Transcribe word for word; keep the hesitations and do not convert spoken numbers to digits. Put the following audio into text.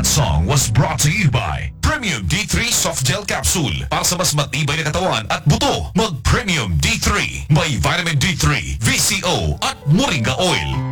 That song was brought to you by Premium D three Soft Gel Capsule. Para sa mas matibay na katawan at buto, mag Premium D three. May vitamin D three, V C O at Moringa Oil.